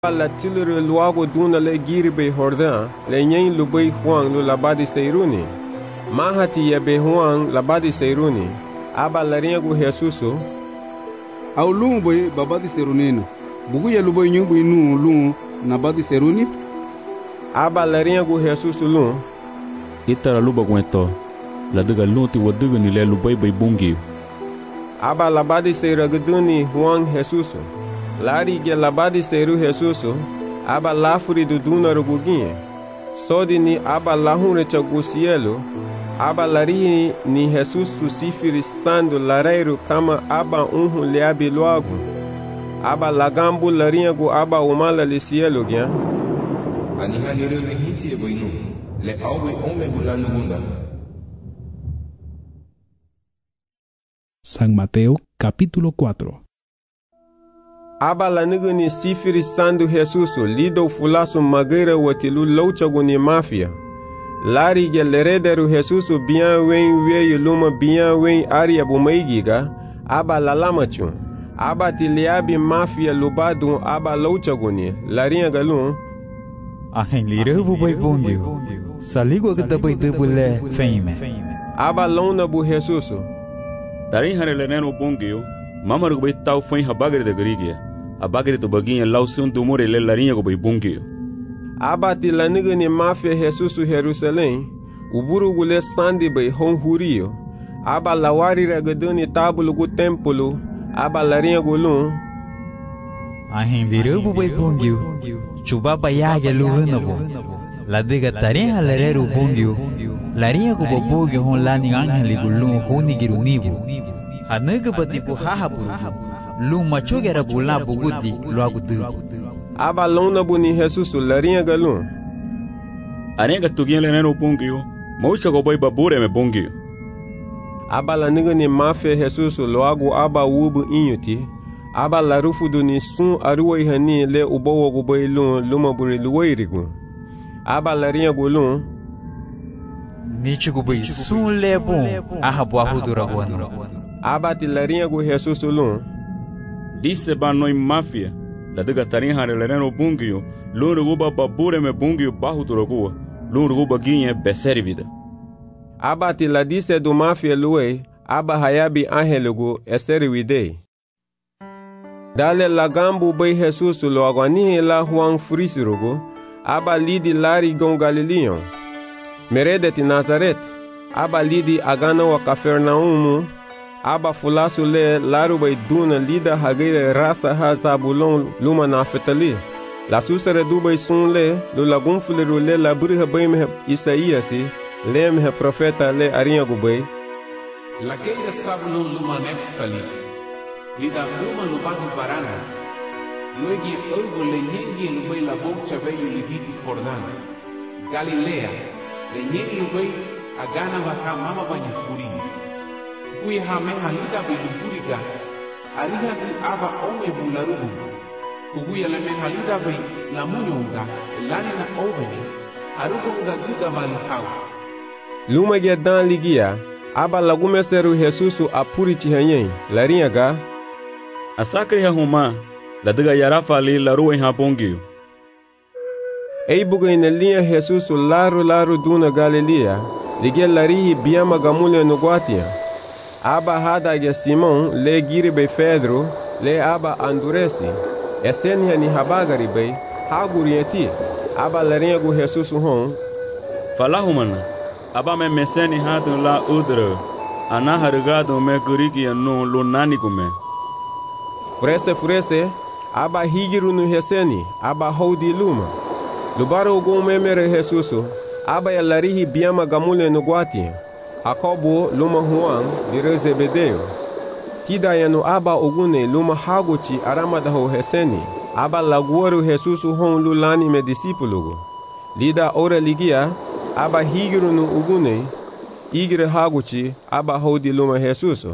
la tilere luago duna le girbe hordan le nyen lubei Juan lu labadi seiruni mahati yebe Juan labadi seiruni aba lariego Jesuso au lungu boy babadi serunino bugu ya lubei nyumbu inu lungu na badi seruni aba lariego Jesuso lu itara luba gwento la daga lunti wadaga ni le lubei bay bungi aba labadi seiragduni Juan Jesuso lari ge labadi seru Jesuso aba lafuri do duna ruguginye sodi ni aba lahunre chagusielo aba lari ni Jesuso sifiri sando lareiru kama aba leabi loago aba lagambu lariego aba umala le cielo gya ani halire le hinsi boinu le awe ome bulanu bunda. San Mateo capítulo 4. Aba la nigani sifiri sandu Jesuso lido fulaso magera watilu louchaguni mafia. Lari ge lerederu Jesuso bien wen weye luma bien wen aria bumaigiga aba la lamachun. Aba tiliabi mafia lubadu aba louchaguni larinha galun. Ahen lire bubai bongio. Saligo gada bai debule feime. Aba lona bu Jesuso. Darin hare leneno bongio mamaru bai tau foi habagre de grigia. Abagre to baginha lausun do more le larinha go bai bongio. Aba tilanigani mafia Jesuso Jerusalém uburu gule sandi bai honhurio. Aba lawari ragadani tabulu gu templo aba larinha golun. Ahen lire bubai bongio. Chuba bayaga luhunabo. La dega tareha lareru bongio. Larinha go bobogio hon lani angeli gulun honi girunibo. Hanaga batibu hahaburu. Lu machogera bula bugudi luagudu. Aba lona buni Jesuso larinha galun. Arenga tugien leneno bongio. Maucha go bai babure me bongio. Aba la nigani mafia Jesuso loagu aba wubu inyuti. Aba la rufudu ni sun aruwa ihani le ubowo go bai lun luma buri luwairigu. Aba larinha golun. Nichigu bai sun lebon ahabu ahudura wano. Aba ti larinha go Jesuso lun. Disse banoi mafia la daga tarin hare leneno bungio lunrugu babure me bungio bahu turogua lunrugu baginha beservida. Aba ti la disse do mafia luwe aba hayabi angelugu esterwide. Dale lagambu bai Jesuso lo agwani la Juan frisirugu aba lidi lari gon Galileon. Meredeti Nazaret aba lidi agana wa Kafernaumu aba fulasu le laru bai duna lida hagire rasa ha Zabulon luma Naftali. La susere dubai sun le lu lagun fuliru le la buriha bai me Isaiasi le me profeta le arinha gubai. La keira Zabulon luma Naftali. Lida luma lubani barana. Luegi olgo le nyengi lubai la bocha veio libiti Jordana. Galilea le nyengi lubai agana baka mama banya kurini. Kui hame halida biluburiga ariha di aba ome bularugu kuguya le me halida bai la munyonga lani na obeni arugonga gida malihau luma ge dan ligia aba lagume seru Jesuso apuri chihanyen larinha ga asakre huma la daga yarafa li la ruwa ha bongio. Ei buga ina linha Jesuso laru duna Galilea ligia larihi biama gamule no guatia. Aba hada Simon le giribe Pedro le aba Anduresi esenia ni habagari bei hagurieti aba larinha go Jesuso hon falahumana aba me meseni hadun la udra ana hargado me gurigi no lunani gume furese aba higiru no heseni aba hodi luma lubaro go memere Jesuso aba ya larihi biama gamule no guatia. Jacobo luma Juan dire Zebedeo. Tida yanu aba ogune luma hagochi aramadaho heseni. Aba laguaru Jesuso hon lulani me disipulugo. Lida ora ligia aba higiru no ogune igre hagochi aba hodi luma Jesuso.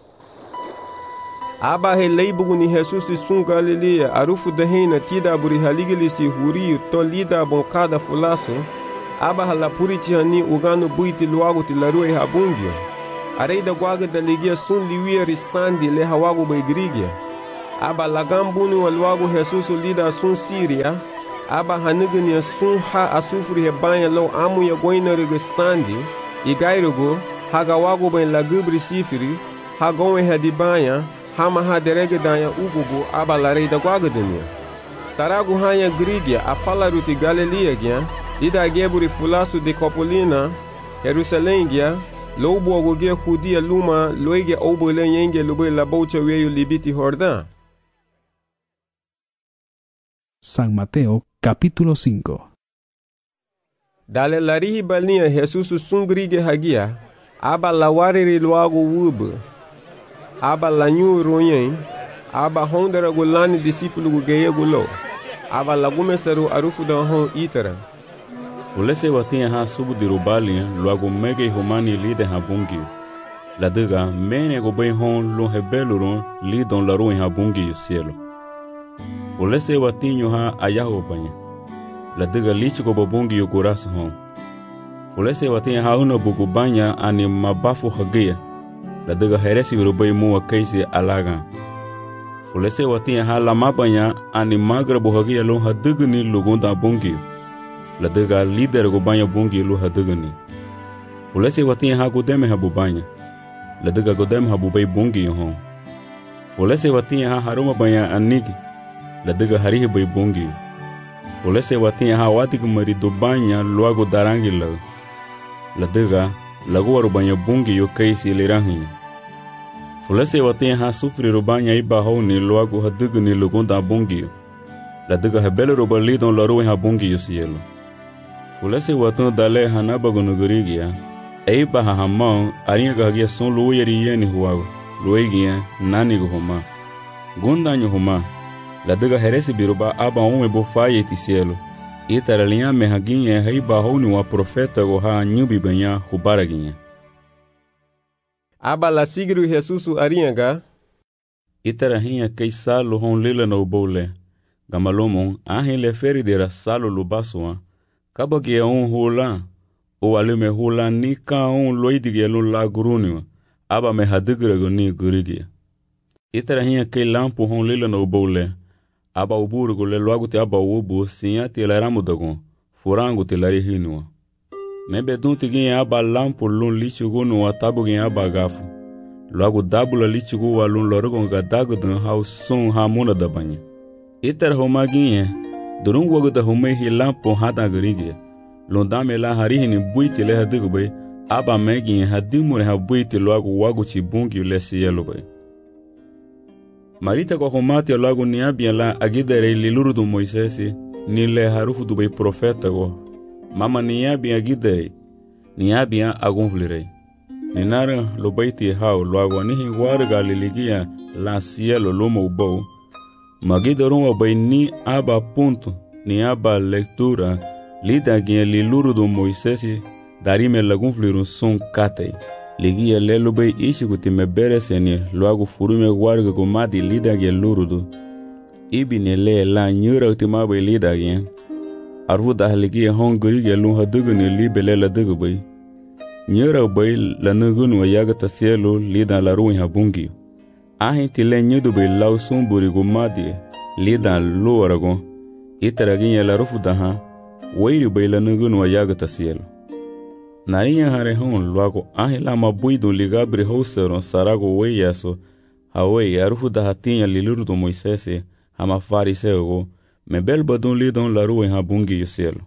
Aba he leibuguni Jesuso sun Galilea arufu dehena tida buri haligilisi huriu to lida bonkada fulaso. Aba hala puriti hani ugano buiti luago ti larue habungio. Areida guaga da ligia sun liwia risandi le hawago bai grigia. aba lagambuni walwagu Jesus lida sun Syria, aba hanigni sun ha asufri he banya lo amu ya goinerigo sandi, igairugo haga wagu ben lagubri sifiri, hagowe hadi banya, hama ha derege danya ugugu aba larida gwagudenia. Saragu hanya Grigia afalaruti Galilea gya, dida geburi fulasu de Copolina, Jerusalém gya, lobo ge Judia luma loige obole yenge lube la bocha weyu libiti Jordán. San Mateo capítulo 5. Dale larihi balnia Jesus sungrige hagia, aba lawariri luago wub, aba lanyu royen, aba hondera gulani discípulo geye gulo, aba lagumesteru arufu da hon itera. Ulese watinha ha subu dirubalia luago mege humani lide ha bungi. La diga mene go ben hon lo hebeluron lidon la ruin ha bungi cielo. Ulese watinho ha ayaho banya. La diga lich go babungi yo coração hon. Ulese watinha ha una bugu banya ani mabafu hagia. La diga heresi urubay mua kaisi alaga. Ulese watinha ha lama banya ani magra buhagia lo ha digni lugonda bungi. La diga líder go banya bungi lo ha digni. Ulese watinha ha godeme ha bubanya. La diga godeme ha bubay bungi hon. Ulese watinha ha haruma banya anigi. La diga harihi bay bungi. Ulese watinha ha watig marido banya luago darangi la. La diga lagu arubanya bungi yo kaisi lirahi. Ulese watinha ha sufri rubanya iba honi luago ha digni lugonda bungi. La diga hebele rubalidon la ruin ha bungi yo cielo. Ulese watan dale hanaba gonugurigia. Eiba ha hamão arinha gagia son luoyeri yeni huago. Luegia nani go homa. Gondanyo homa. La diga heresi biruba aba bo faye ti cielo. Itaralinha mehaginha heiba honi wa profeta go ha nyubi banya hubaraginha. Aba la sigru Jesus arinha Itarahinha kei salo hon lila no bole. Gamalomon ahin le feridera salo lubasoa. Kabagia hula. O alume hula ni ka loidige lo la guruniwa. Aba me hadigrego ni gurigia. Itarahinha kei lampo hon lila no bole. Aba uburgo le loago te aba ubu sinha te laramudagon. Furango te larihinua. Mebe dunti ginha aba lampo lun lichugo no atabu ginha aba gafu. Loago dabula lichugo wa lun lorogon gadago dun hau son hamuna da banha. Itara homa ginha. Durungo wago da homei hi lampo hada gurigia. Londame la harihini buiti le hadigo bay. Aba megin hadimure ha buiti loago wago chibungi le cielo bay. Marita kwa homati loago niabia la agidere liluru do Moisesi ni le harufu do bay profeta go. Mama niabia agidere niabia agonvlirei. Ninara lo baiti hao loago nihi warga liligia la cielo lomo ubo. Magidaron bay ni aba ponto ni aba leitura lida ginha liluru do Moisesi darime lagunflirun son katei. Ligia lelo bay ishigu te mebere seni loago furume warga go madi lida ginha lurudu. Ibi ne le la nyura utima bay lida ginha. Arvu dah ligia hongri ginha lun hadugu ne libe le la dugu bay. Nyura bay la nugunu wa yagata cielo lida la ruin habungi. Ahin tile nyudu bay lau sumburi go madi lida lo aragon. Itara ginha la rufu daha. Wairi bay la nugunu wa yagata cielo. Narinha hare hon loago ahila mabuido ligabri houseron sarago weiaso hawei arufu da hatinha liluru do Moisesi hama fariseo mebel badon lidon la rua ha bungi yo cielo.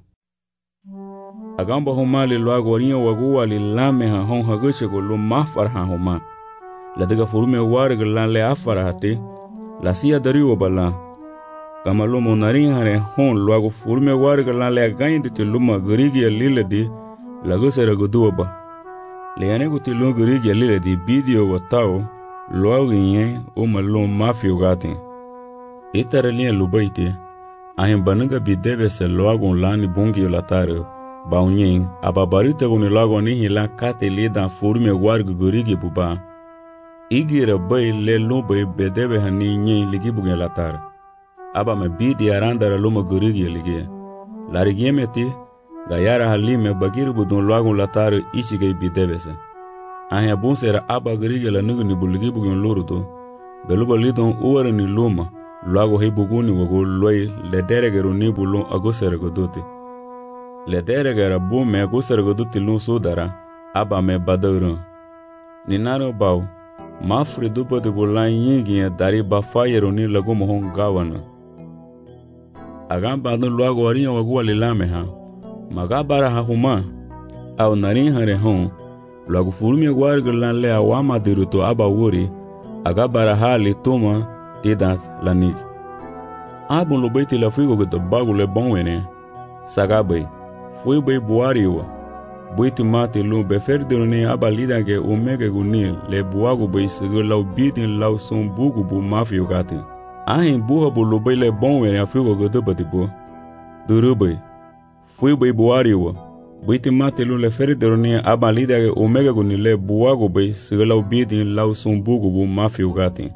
Agamba homali loago rinha wagua li lame ha hon haguchego lo mafar ha homa. La diga furume warga lan le afara hati la sia dariwa bala. Kamalomo narinha hare hon loago furume warga lan le agayndi te luma grigi ya lile di lago sera godua ba. Leane guti lo grigi lile di bidio watao loago nye o malo mafio gatin. Itara linha lubaiti ahin banuga bidebe se loago lani bungi latare baunyen ababarita goni loago nihi la kate lidan furume warga grigi buba. Igira bay le lumbai bedebe hani nye ligi bugen latare. Aba me bidi arandara luma grigi ligi. Larigiemeti gayara halime bagiru budon loagon latare ichigay bidebese. Ahin abun sera aba grigi la nugu ni buligi bugen lorudo. beluba lidon uwara ni luma luago hei buguni wago loi lederegero ni bulun agoseregoduti. Lederegera bume agoseregoduti lun sudara aba me badauran. Ninaro bau mafri duba de bulan yingi dari bafayero ni lagu mohon gawana. Agam badun luago warinha wago walilame ha magabara ha huma au narin hare hon luago furumi agwarga le awama diruto aba wuri agabara ha li tuma didat lanig. Abun lo beiti la figo gata bagu le bonwene sagabai fui bei buariwa buiti mate lu beferdero ni aba lidage omega gunil le buagu bei sege lau bidin lau son bugu bu mafio gati. Ahin buha bu lo bei le bonwene afigo gata batibo durubai fui bei buariwa buiti mate lu le ferdero ni aba lidage omega gunil le buagu bei sege lau bidin lau son bugu bu mafio gati.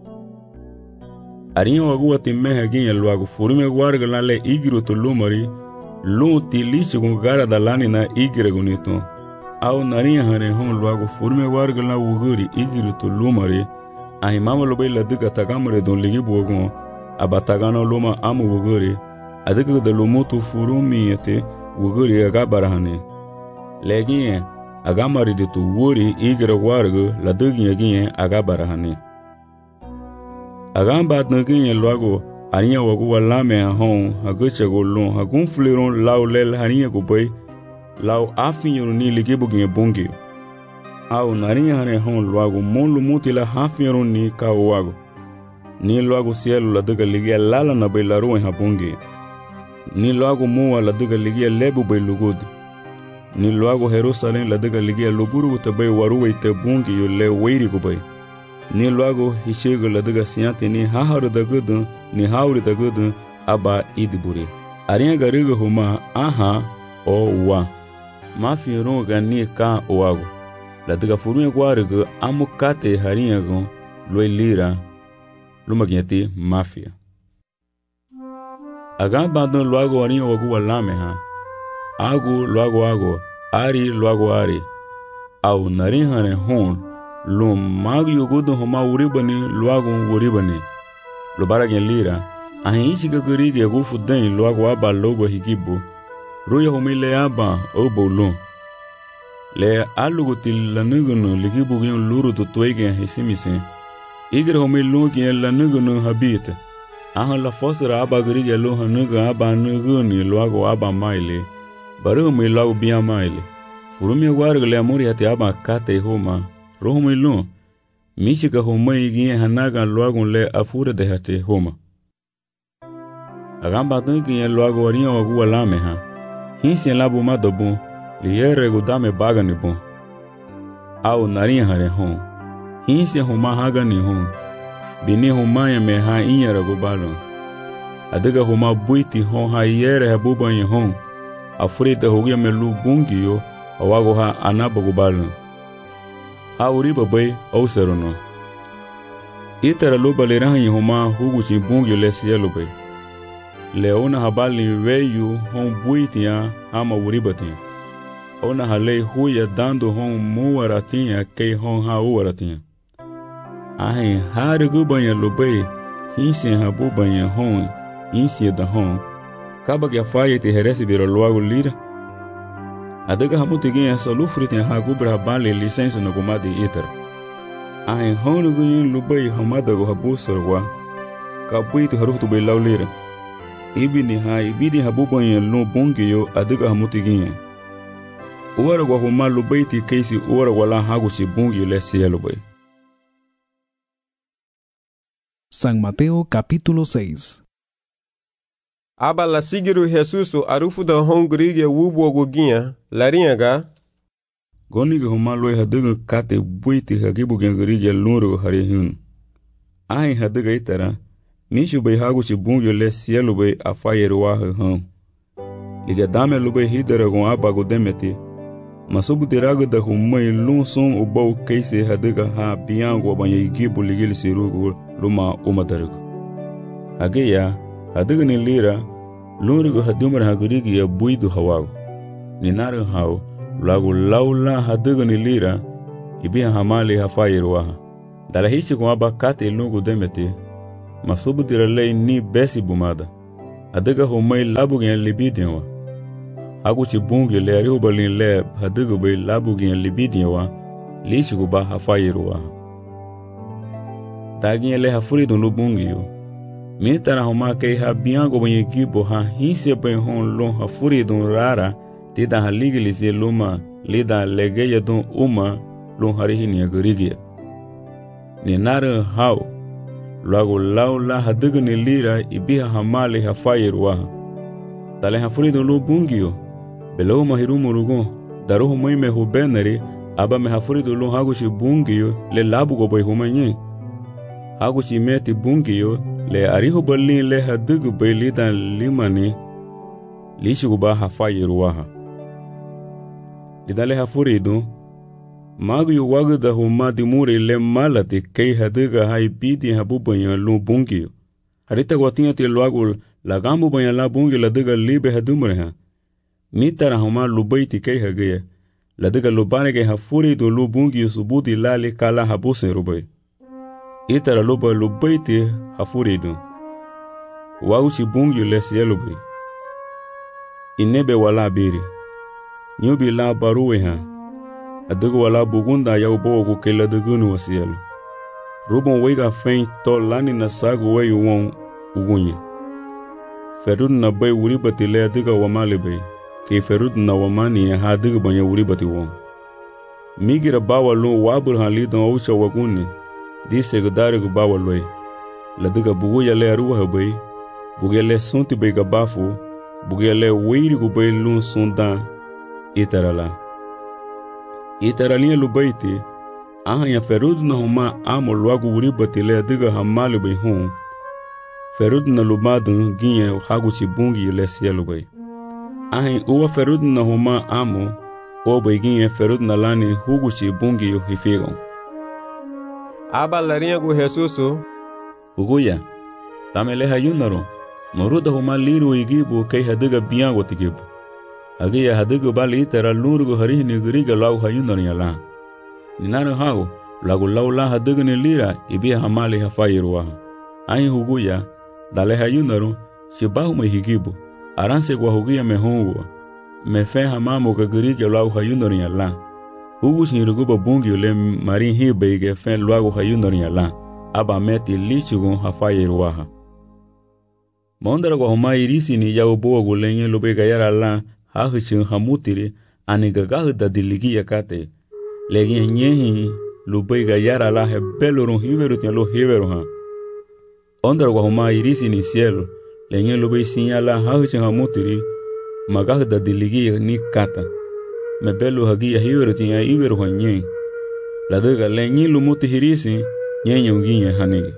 Arinha wagu ati meha ginha luago furume guarga la le igiro to lumari lu ti lichi gun gara da lani na igire gunito au narinha hare hon luago furume guarga la wuguri igiro to lumari ahi mama lo la duka tagamre don ligi bogon abatagano luma amu wuguri adika da lumutu furumi ete wuguri agabarahane leginha agamari de to wuri igire guarga la duginha ginha agabarahane. Agamba nagin luago arinha wagu walame hon hagucha golon hagun fleron lau lel harinha go boy lau afin ni ligibu gin bongi au narinha hare hon luago mon lumuti la hafin ni ka wago ni luago cielo la daga ligia lala na bay la ruin ha bongi ni luago mo la daga ligia lebu bay lugud ni luago Jerusalem la daga ligia luburu te bay waruwe te bongi yo le weiri go bay. Ni luago hishego la daga siante ni haharu da gudun ni hauri da gudun aba idiburi. Arinha gariga huma aha o wa. Mafi ronga ni ka oago. La daga furunha guariga amukate harinha gon loi lira lumagiati mafia. Agamba don luago arinha wagu walame ha. Agu luago ago. Ari luago ari. Au narinha ne hon. Lo mag yogudo homa uribani luago uribani lo baragen lira ahin chiga gurige gufu den luago aba logo higibo roya homile aba obolo le alugo til lanugono ligibo gen luru to toige hisimise igre homilo gen lanugono habita ahan la fosra aba gurige lo hanuga aba nugoni luago aba maile baru me luago bia maile furumi guarga le amori ate aba kate homa rohumai lo michika homai ginha hanaga luago le afura de hate homa agamba ginha luago arinha wagu walame ha hinsi labo madobo liere gudame baga ni bon au narinha hare hon hinsi homa haga ni hon bini homa ya me ha inyara gobalo adaga homa buiti hon ha yere habuba yin hon afurita hogia melu bungiyo awago ha anabo gobalo auri babai au serono itara loba le rahi homa huguchi bungi le cielo bai leona habali weyu hon buitia ama uribati ona hale huya dando hon muaratinha kei hon ha uaratinha ai harigu banha lobai hinsi habu banha hon insi da hon kaba que faia te herese biro logo lira adaga hamutiginha salufritin hagubra bali licença no gumadi itar ai honu gun lubai hamada go habusorwa kabuito harutu bai laulira ibidi habubanha no bongiyo adaga hamutiginha uwara go homa lubai ti keisi uwara wala haguchi bongiyo le cielo bai. San Mateo capítulo 6. Aba la sigiru Jesusu arufu da hongrigue wubo goginha larinha goniga homa loi hadaga kate buiti hagibu gangrigue lunro hari hun ai hadaga itara nishu bai haguchi bungyo le cielo bai afayeru wa han liga dame lubai hidara gon abago demeti masubu diraga da humai lunson ubau keise hadaga ha biango banya igibu ligil sirugo luma umadarago hageya hadaga ni lira lunrigo hadumar hagurigi ya buidu hawago ninaru hao lagu laula hadaga ni lira ibiha hamali hafayeru wa Dala hichi com abacate lungo demete. Masubu diralei ni besi bumada. Adiga homai labugin libidianwa. Aguchi bungi le ariubalin le hadiga bay labugin libidianwa. Lishi guba hafayiruwa. Dagin le hafuridun lubungi yo. Mitara homa kei ha biango banyi gibo ha hinse bay hon lon hafuridun rara. Tida ha ligilisi luma lida legeya dun uma lon harihini agarigia. Ni nare hao. Luego laula hadiga ni lira ibiha hamali hafayiruwa. Tale hafuridun lubungi Belau mahirumu rugo, daruhu me hubenari, aba me hafuridu lo hagushi bungiyo, le labugo boy humanye. Hagushi meti bungiyo, le arihu balin le hadigu bay lidan limani, lishiguba hafayiruwaha. Lidale hafuridu, magu yu wagda huma dimuri le malati kei hadiga hai bidi habubanyan lo bungiyo. Harita guatinha ti luagul, lagambu banyan la bungi ladiga libe hadumreha. Mitara homa lubaiti kei hagaya. Ladiga lubane ke hafuri do lubungi subuti lali kala habuse rubai. Itara luba lubaiti hafuri do. Wauchi bungi lesi elubai. Inebe wala biri. Nyubi la baruwe ha. Adiga wala bugunda ya ubogu ke ladigunu wasielu. Rubon wega fein to lani na sagu weyu wong ugunye. Ferud na bay uribati le adiga wamali bay. Ke ferud na wamani ya hadiga banya uribati wong. Migira bawa lo wabur halidon aucha waguni. Di segdarigu bawa loy. Ladiga buguya le aruwa bay. Buguya le sunti bay gabafu. Buguya le weirigu bay lun sundan. Itarala. Itaralinha lubaiti. Ahanya ferud na huma amo loagu uribati le adiga hamali bay hon. Ferud na lumadun ginha haguchi bungi le sielu bay. Ahin uwa ferud na huma amo o beginha ferud na lani huguchi bungi hifigon. Aba larinha gu Jesusu. Uguya. Tamele hayunaro. Moruda huma liru igibu kei hadiga biango tigibu. Agiya hadiga bali itara lurugu harihini giriga lau hayunaro yala. Ninaro hao lagu laula hadiga ni lira ibiha hamali hafayiruwa. Ahin huguya. Dale hayunaro shibahu mehigibu. Aranse kwa hugia mehungu. Mefe hamamu kagirike luagu hayundori yala. Hugus niruguba bungi ule marin hibe ige fe luagu hayundori yala. Aba meti lichugun hafayiruwaha. Maundara kwa huma irisi ni yao boa gulenye lube gayara la hahichin hamutiri anigagahu da diligi yakate. Legi nyehi lube gayara la hebelurun hiveru tialo hiveru ha. Ondara kwa huma irisi ni cielo. Lenye lube sinyala hahichin hamutiri magah da diligi ni kata. Mebelu hagi ya hiveru tinya iveru hanye. Ladiga lenye lumuti hirisi nyenye unginye hanigi.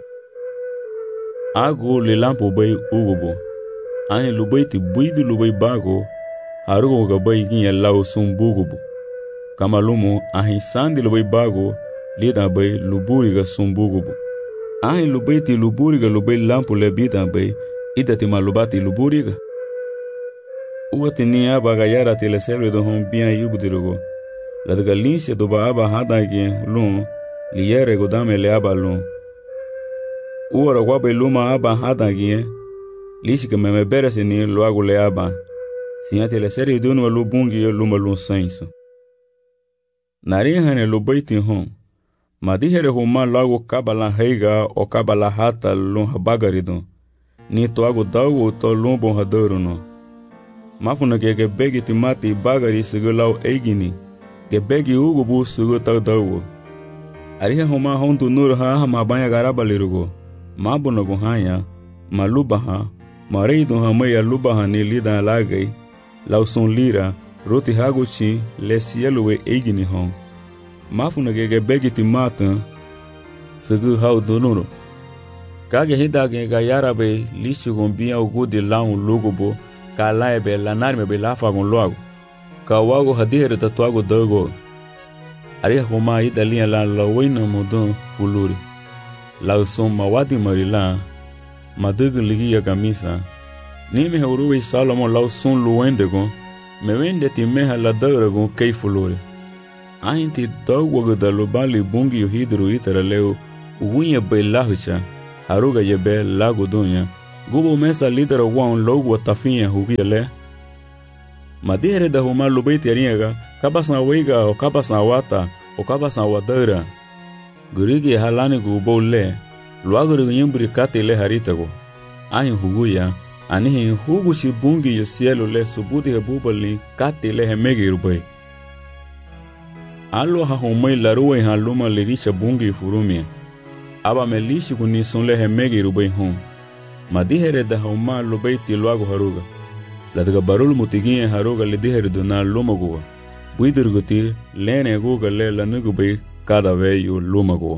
Agu lilampo bay ugubo. Ane lubaiti buidu lubai bago. Harugo gabai ginye lau sumbugubo. Kamalumu ahi sandi lubai bago. Lida bay luburiga sumbugubo. Ahi lubaiti luburiga lubai lampo lebida bay. Idati malubati luburiga. Uwati ni aba gayara tile selwe do hon bian yubudirugo. Ladiga linse doba aba hadagi lun. Liyere godame le aba lun. Uora wabe luma aba hadagi lishika meme berese ni luagu le aba. Sinyate le seri dunu lubungi luma lun senso. Narihane lubaiti hon. Madihere huma luagu kabala heiga o kabala hata lun habagaridun. Ni toagu dawu to lumbon hadoru no. Mafuna ke begi timati bagari sigu lau eigini. Ke begi ugubu sigu tau dawu. Arihe huma hontu nur ha mabanya garabalirugo. Mabuna guhanya, malubaha, mareidu hamaya lubaha ni lida lagai, lausun lira, roti haguchi, lesieluwe eigini hon. Mafuna gege begiti matan, sigu hau dunuro. Kage hidage gayarabe lishugun biya ugudi laun lugubo, ka laebe lanarme be lafagun loago. Ka wago hadihere tatuago dago. Arihe huma idalia la lawina mudun fuluri. Lau son mawadi marila, madugu ligi ya kamisa. Nime heuruwe Salomon lau son luwendegon, mewende ti meha la dauragon kei fulore. Ahinti daugwaga da lubali bungi hidru itara leo, ugunya bay lahucha haruga yebe lagu dunya gubo mesa lidera wan logo tafinha hugile madihere da huma lubay tiringa kabasna weiga o kabasna wata o kabasna wadara gurigi halani gubo le luaguru yimbri katile haritago ahin huguya anihi hugu shibungi yo cielo le subudi hebubali katile hemegi rubay alo ha homai laruwe ha luma lirisha bungi furumia aba melishi kuni sonle hemegi rubay hon madihere da homa lubay tiluago haruga ladaga barul mutigiye haruga lidihere duna lumagoa buidirguti lene guga le lanugubay cada veyo lumagoa.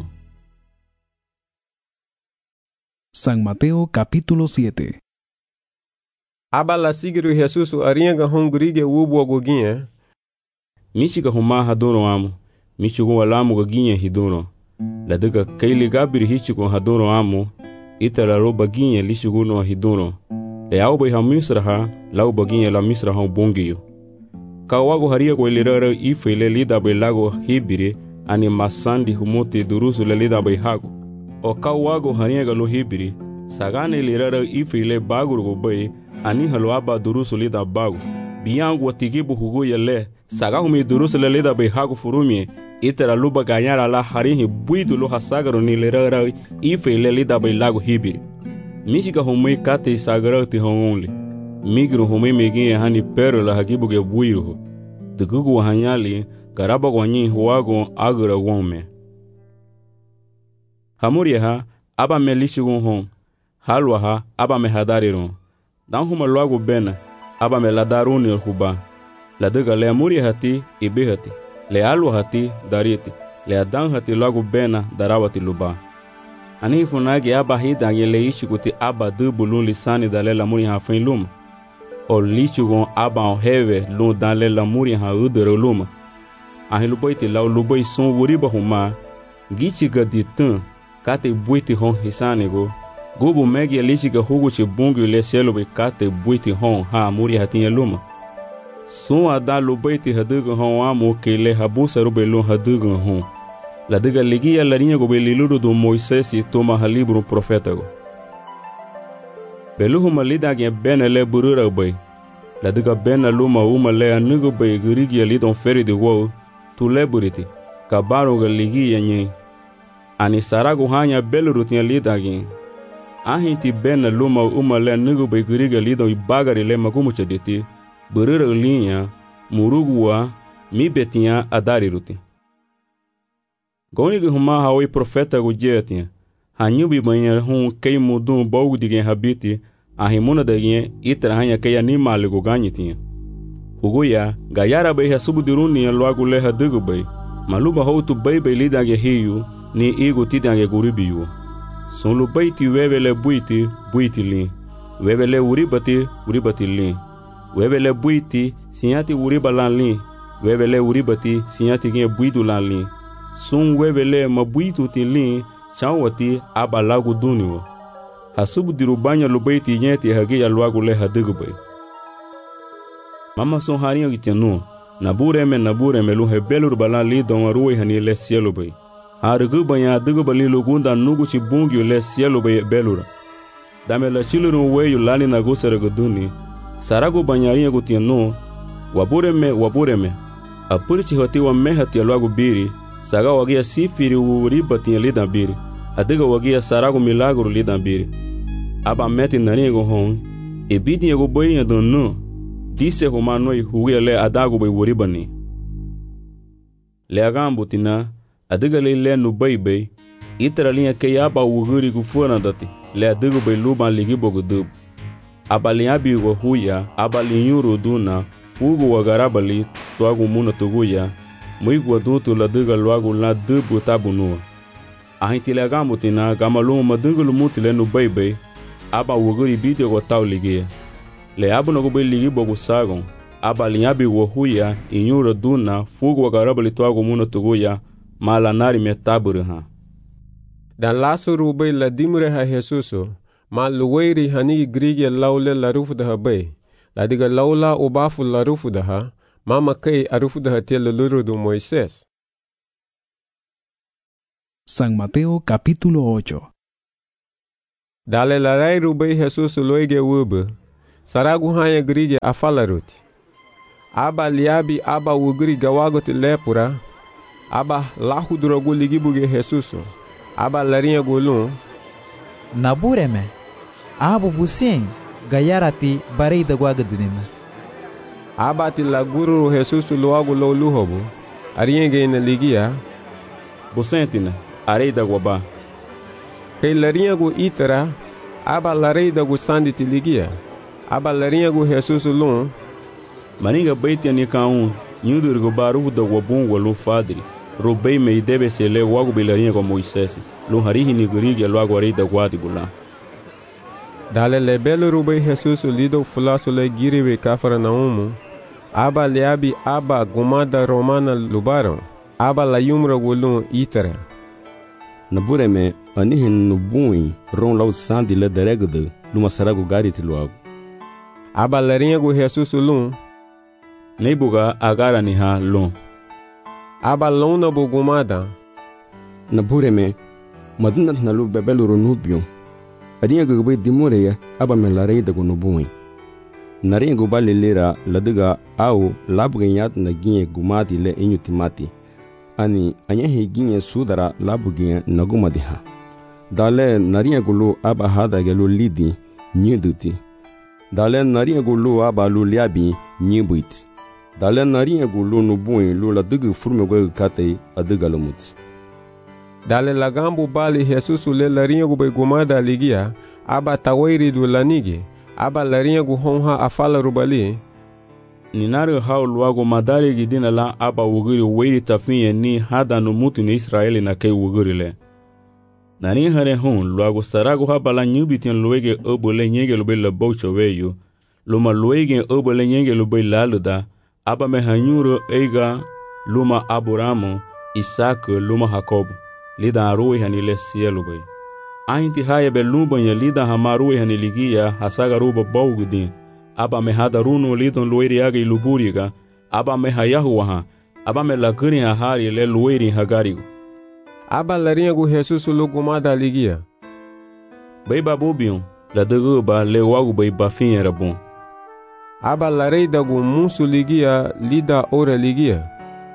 San Mateo capítulo 7. Aba la sigiru Jesus arianga hongurige wubo goginha. Michiga homa hadono amo. Michigo alamu goginha hidono. Ladaga kaili gabiri hichigo hadono amo. Itala roba ginha lishigono hidono. Le auba ha misraha lauba ginha la misraha bongiyo. Kawago haria ko ilirara ifele lida bay lago hibiri ani masandi humuti durusu le lida bay hago. O kawago haria galo hibiri sagane ilirara ifele bagurgo bay ani halwaba durusu lida bagu. Biyangu watigibu hugu yale sagahumi durusu le lida bay hago furumie itara luba ganyara la harihi buidu lo hasagaro ni ilirara ifele lida bay lago hibiri. Michiga humui kate sagaro ti hongonli. Migru humui meginye hani pero la hagibu ge buiru. Dugugu hanyali garaba gwanyi huwago agura wome. Hamuria ha aba me lishigun hon. Halwa ha aba me hadariron. Dan huma luago bena aba me ladaruni huba. Ladaga le amuria hati ibe hati. Le alwa hati dariti. Le adan hati luago bena darawati luba. Ani funagi aba hidange le ishikuti aba dubulun lisani dale lamuri ha fin luma. O lichugon aba o heve lun dale lamuri ha udere luma. Ahi luboiti lau luboi son wuriba huma. Gichiga ditan kate buiti hon hisanego. Gubu megi lichiga huguchi bungu le selobe kate buiti hon ha muri hatinye luma. Son ada luboiti haduga hon amo ke le habusa rube lun haduga hon. La diga ligia la linha go beliluru do Moisés e toma ha livro profeta go. Beluhu malida ge bena le burura bay. La diga bena luma uma le anugo bay gurigi ali don feri de wo tu le buriti. Kabaro ga ligia nyi. Ani sarago hanya beluru tin lida ge. Ahinti bena luma uma le anugo bay gurigi ali don ibagari le magumu chediti. Burura linha murugua mi betinha adari ruti. Goniga huma hawi profeta go jetinha. Hanyubi banha hum kei mudum bogu digen habiti. Ahimuna daginha itra hanya kei animal go ganyitinha. Huguya gayara bay ha subudiruni loago le hadugo bay. Maluba houtu bay bay lidange hiyu ni igo tidange guribiyu. Sonlu bay ti wevele buiti lin. Wevele uribati lin. Wevele buiti sinyati uribalan lin. Wevele uribati sinyati gen buidu lan lin. Sun wevele mabuitu tilin chanwati aba lagu duniwo. Hasubu dirubanya lubaiti nyeti hagi ya luagu le hadigubay. Mama son hariyo gitenu. Nabure me luhe belur balan li don ruwe hani le cielo bay. Harigubanya hadigubali lugunda nuguchi bungi le cielo bay belura. Dame la chilurun weyu lani nagusere guduni. Saragu banyariya gutenu. Wabure me. Apurichi hoti wa mehati ya luagu biri. Saga wagia sifiri uriba tinha lidan biri. Adiga wagia sarago milagro lidan biri. Aba meti nanigo hon. Ebidi ego boy yadonu. Dise homanoi hugia le adago boy uriba ni. Le agambo tina. Adiga le nubai bay. Itra linha ke aba uguri gufuna dati. Le adigo boy luban ligibo gudub. Aba linhabi go huya. Aba linyuru duna. Fugu wagarabali. Tuago muna tuguya. Muigwa dutu la diga luagu la dubu tabunua. Ahintile agamutina gamaluma madungulu mutile nu bebe. Aba wuguri bidyo go tau ligia. Le abu no gube ligi bogu sagon. Aba linyabi wohuya inyura duna fugu wagarabali tuagu muna tuguya. Mala nari me taburu ha. Dan lasu rubay la dimure ha Jesuso. Ma luwairi hani grige laule la rufu da ha bay. La diga laula ubafu la rufu da ha. Mama kei arufu da hatia luluru do Moisés. San Mateo capítulo 8. Dale larai rubei Jesus loige wube. Saragu hanya grige afalaruti. Aba liabi aba wugri gawagot lepura. Aba lahu drogu ligibuge Jesus. Aba larinha golun. Nabureme. Abu busing gayarati barei da guagadinina. Aba ti laguru Jesus loagu lo luhobu. Arinha na ligia. Busentina, arei da guaba. Kay larinha go itara. Aba larei da go sandi ti ligia. Aba larinha go Jesus lun. Maninga beitia ni kaun, nyudur go barufu da guabun walu fadri. Robei me debe se le wagu bilarinha com Moisés. Lo harihi ni gurigi lo agora da guadi bula. Dale le belo rubei Jesus lido fulaso le giriwe kafara naumu. Aba liabi aba gumada romana lubaron. Aba la yumra gulun itara. Nabureme anihin nubui ron lau sandi le deregde luma saragu gariti luagu. Aba larinha go Jesus lun. Neibuga agara ni ha lon. Aba lona bugumada. Nabureme madinat nalu bebelu ronubio. Arinha gugbe dimureya aba melarei da gunubui. Narinha gubali lera ladiga au labganyat na ginye gumati le inyutimati. Ani anyahi ginye sudara labuginye nagumadiha. Dale narinha gulu aba hada gelu lidi nyuduti. Dale narinha gulu aba lu liabi nyibuiti. Dale narinha gulu nubui lu ladiga furmegwe katei adiga lumuti. Dale lagambu bali Jesus le larinha gu begumada ligia. Aba tawairi du lanigi. Aba larinha gu honha afala rubali. Ninari hau luago madari gidina la aba wugiri weiri tafinye ni hada no mutu ni Israeli na kei wugiri le. Nani hare hon luago sarago haba la nyubitin luege obole nyege lube la baucha weyo. Luma luege obole nyege lube laluda. Aba me hanyuro eiga luma Abramo, Isaac luma Jacob. Lida arui hanile sielu bay. Ainti haya be lumba ya lida hamarui haniligia hasaga ruba baugudin. Aba me hada runo lidon lueri aga iluburiga. Aba me hayahuaha. Aba me laguri hahari le lueri hagarigo. Aba larinha go Jesus lugumada ligia. Bay babubion, la deguba le wagu bay bafin era bom. Aba larei da go musu ligia lida ora ligia.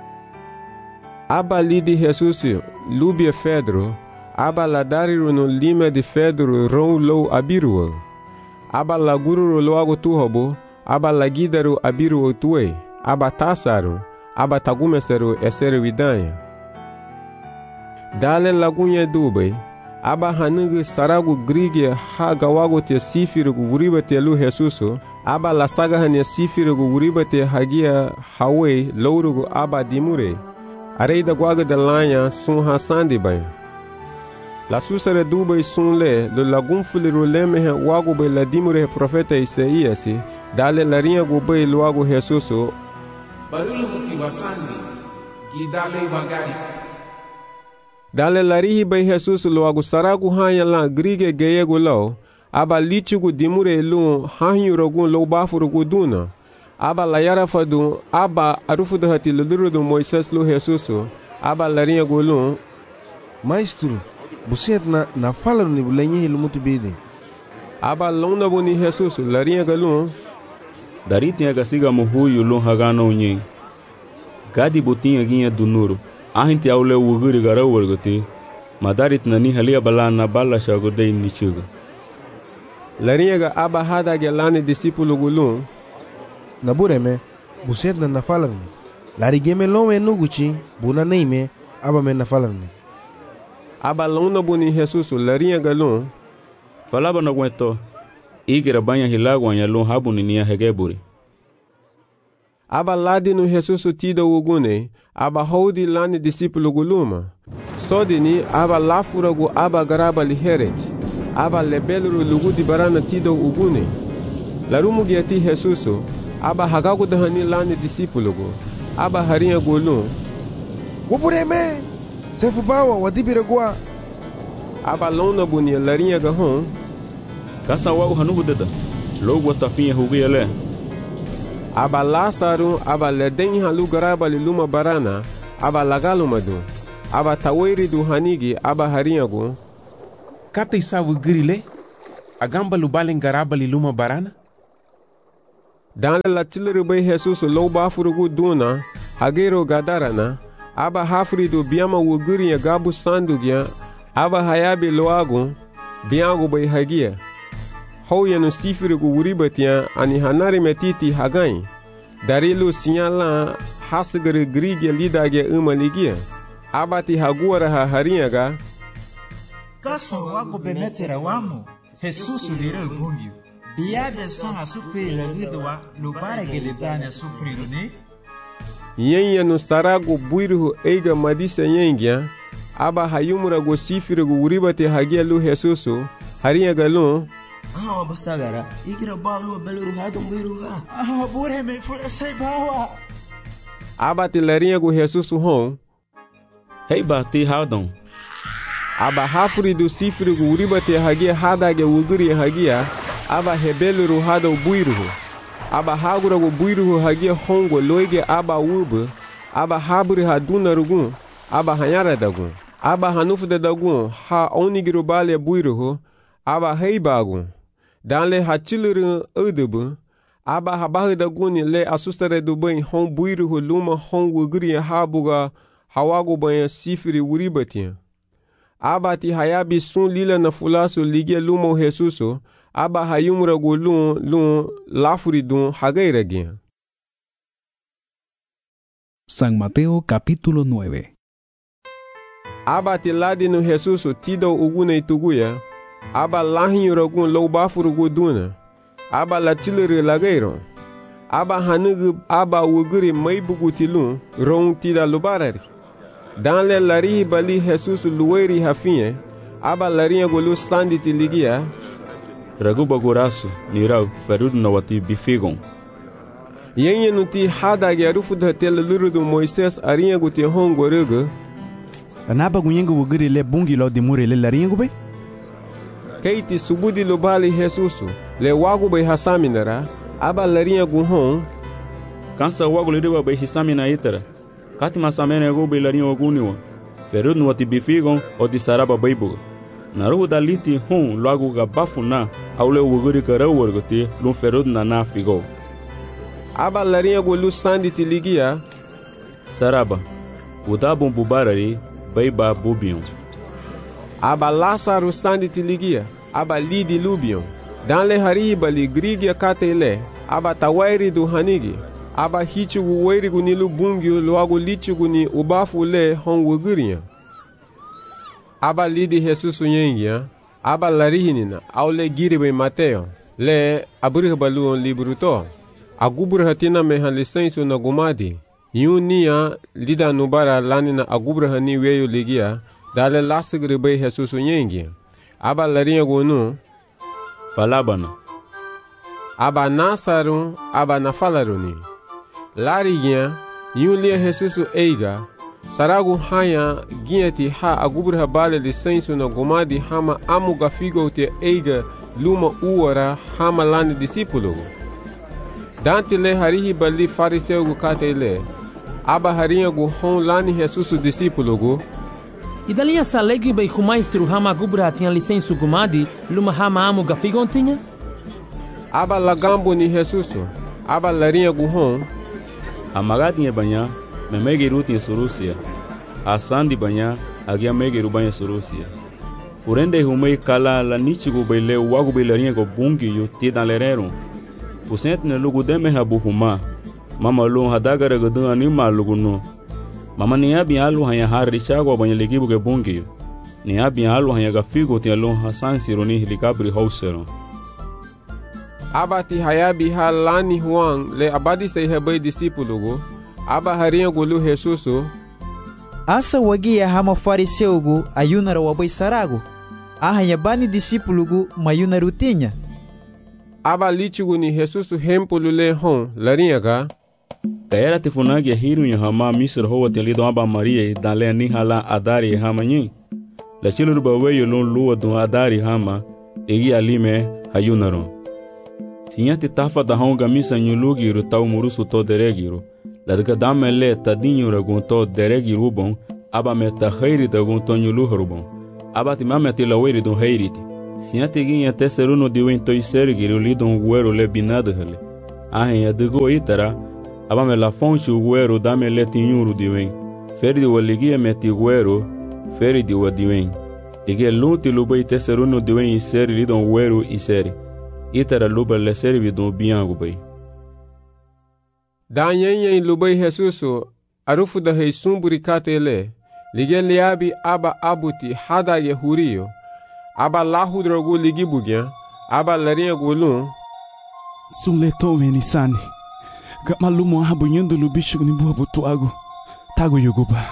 Aba lidi Jesus lubia Pedro. Aba la dariru no lima de Pedro ron lo abiruo. Aba la gururu loago tuhobo. Aba la gidaru abiruo tue. Aba tasaru. Aba tagumeseru eseru vidanya. Dale lagunye dube. Aba hanugu saragu grige ha gawago te sifiru guriba te lu Jesuso. Aba la saga hanya sifiru guriba te hagia hawe lourugu aba dimure. Arei da guaga de lanha sun hasandi bay. La susare dubay sun le lagum fuliru lemehe wago bay la dimure profeta Isaíasi. Dale larinha gubay luago Jesuso. Barulu mukiwasandi. Gidale bagari. Dale larihi bay Jesus luago saragu hanya la grige geyego lau. Aba lichigu dimure lu hanyurogun lo bafurugu duna. Aba la yarafadu, aba arufudu hati lulurudu Moisés lu Jesuso. Aba larinha golun. Maestro, você na fala no nibulenye hilu muito bide. Aba lona buni Jesuso, larinha golun. Dariti aga siga muhuyu lun hagano unye. Gadi botinha ginha do nuro. Ahinti aule wuguri garau wargoti. Madarit na ni halia bala na bala shagodei nichuga. Larinha ga aba hada gelane discípulo golun. Nabureme, você na fala ni. Larigeme lome nuguchi, buna neime, aba me na fala ni. Aba lona buni Jesuso, larinha galun. Falaba na gueto. Igira banha hilagwa ya lun habuni ni hegeburi. Aba ladi no Jesuso tida ugune. Aba hodi lani discípulo guluma. Sodini aba lafuragu aba garaba liheret. Aba lebeluru lugu di barana tida ugune. Larumu giati Jesuso. Aba hagagu dahani lani discípulo go. Aba harinha golun. Wabureme! Sefu bawa wadibiragua. Aba lona bunia larinha gahon. Kasa wago hanugu deda. Logo tafinha hugia le. Aba Lázaro aba leden halu garaba liluma barana. Aba lagalumadu. aba tawiri du hanigi aba hariago. Kata isawu girile, agamba lubalen garabali luma barana? Dan la tilere bay Jesus lo bafurugu duna, hagero gadarana, aba hafridu biama wuguri ya gabu sandugya, aba hayabi loago, biago bay hagia. Hou yanu sifirugu wuribatia ani hanari metiti hagai. Darilu sinyala hasagere grigya lidagya umaligia. Abati haguara ha hariaga. Kasa wago bemetera wamo, Jesus lira ubungyo. Biada sana sufri lagidwa, lubara gelidana sufri lune. Yenye no sarago buiruhu eiga madisa yengya. Aba hayumura go sifirugu wuribate hagia lu Jesusu, hariaga lu. Basagara, ikira balu beluru hadum buiruha. Bure me fura sai bawa. Abati lariago Jesusu hon. Hei bati hadon. Aba hafuri do sifrigu uribate hagia hadage wuguri hagia. Aba hebeluru hado buiruhu. Aba hagurago buiruhu hagia hongo loige aba ubu. Aba haburi haduna rugun. Aba hanyara dagun. Aba hanufuda dagun ha onigiru bale buiruhu. Aba heibagun. Danle hachiluru udubu. Aba habahu daguni le asustare do bem hon buiruhu luma hon wuguri habuga hawago bem sifri uribatia. Abati hayabi sun lila na fulaso ligia lumo Jesuso. Aba hayumura go lun lafuri dun hagairagia. San Mateo capítulo 9. Abati ladino Jesuso tido uguna ituguya. Aba lahinyuragun lo bafurugu duna. Aba latilere lagairo. Aba hanugu aba wuguri maibugutilun ron tida lubarari. Danle larihi bali Jesus luweri hafinye. Aba larinha golu sanditi ligia. Ragu bagurasu nirau ferud na wati bifigon. Yenye nuti hadag ya rufu da tele lurudu Moises arinha guti hongo rugu. Anaba gunyengu wuguri le bungi lo dimure le larinha gube? Keiti subudi lubali Jesusu le wagu bay hasaminara. Aba larinha guhon. Kansa wagu liriwa bay hisamina itara. Kati masamene go bay larinha waguniwa. Ferud na wati bifigon o di saraba baybuga. Naruhu daliti hon logo gabafuna aule wuguri karawargoti lun ferud na figo. Aba larinha golu sanditi ligia. Saraba, udabun bubarari bayba bubion. Aba Lázaro sanditi ligia. Aba lidi lubion. Danle hariba li grigia katele. Aba tawairi du hanigi. Aba hichugu weirigu nilu bungyo logo lichugu ni ubafu le hon wuguria. Aba lidi Jesus yengia. Aba larihinina aule giribe Mateo. Le aburihbalu libruto. Aguburhatina meha lisensu na gumadi. Yunia lida nubara lanina aguburhani weyo ligia. Dale lasigribe Jesus yengia. Aba larinha gonu. Falabana. Aba nasaru aba nafalaruni. Larigia yulia Jesus eiga. Saragu haya gieti ha aguburha bale lisensu na gumadi hama amuga figo te eiga luma uara hama lani discípulo. Dante le harihi bali fariseu gu katele. Aba harinha gu hon lani Jesus discípulo gu. E dali a salegri bei humaistru hama aguburha tinha lisensu gumadi luma hama amuga figo tinha? Aba lagambo ni Jesus. Aba larinha gu hon. Amagatinha banha. Memegeru tinha surusia. Asandi banha agia megeru banha surusia. Urende humei kala la nichigu bele wagu belarinha go bungi yu tidan lerero. Usent ne lugu deme habu huma. Mama lu hadagara gudu anima lugu no. Mama niya bialu hanya harisha go banha ligibu ge bungi yu. Niya bialu hanya gafigo tinha lu hasan sironi helikabri hausero. Abati hayabi halani huang le abadi se hebai discípulo go. Aba harinha golu Jesusu. Asa wagia hama fariseugu ayunara wabai saragu. Ahanya bani discípulugu mayunaru tinha. Aba lichugu ni Jesusu hempulu le hon larinha ga. Kaera tifunagi hiru ya hama misr hoa telido aba Maria dale ni hala adari hama nyi. La chiluru baweyo lon luwa dun adari hama egi alime hayunaro. Sinyati tafa da honga misa nyulugiru tau murusu to deregiru. Ladga damele tadinho ragunto deregi rubon aba meta hairi dagun tonyu luhrubon aba ti mameti la weri don hairiti siante ginha teseruno diwen toy sergiri lidon guero le binado hele ahen ya dego itara aba me la fonchu guero dame le tinyuru diwen ferdi waligia meti guero ferdi wadiwen dige luti lubai teseruno diwen iseri lidon guero iseri itara luba le servi don biangu bai danyenyen lubai Jesuso arufu da heisumburi katele lige liabi aba abuti hada ye hurio aba lahudrogu ligi bugya aba larinha gulun sunleto venisani gamalumo abunyendo lubicho ni buabu tuago tago yoguba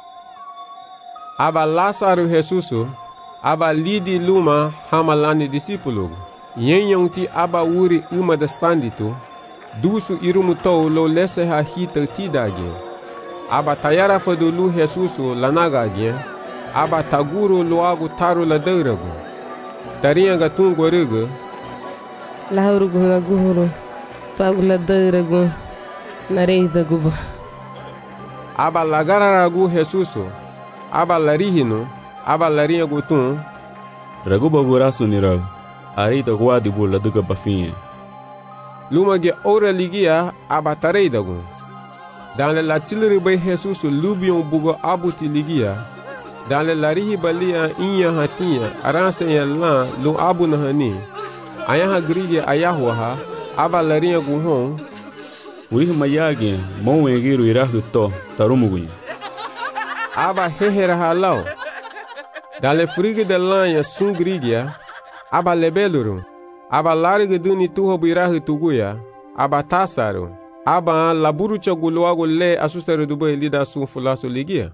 aba Lázaro Jesuso aba lidi luma hamalani discípulo yenyanti aba uri uma da sandito dusu irumuto lo lese ha hita tidage aba tayara fadulu Jesuso lanagage aba taguro loago taro la deurago tarinha gatungo rega lahurugo ngaguhuru tago la deurago nareida guba aba lagararagu Jesuso aba larihino aba larinha gutun raguba burasu nira arita guadi bula duga bafinha lumage ora ligia aba tareidagu dans le latilri bay Jesuso lubion bugo abuti ligia dans le larihi balia inya hatia aranse yalla lu abu nahani ayaha grige ayahwa aba larinha guhon wih mayage monwegiru irahu to tarumugunya aba hehera halau dans le frigo de lanha sungrigia aba lebeluru aba larga duni tuho birahu tuguya aba tasaro aba laburu chaguluago le asustero dubai lida sun fulaso ligia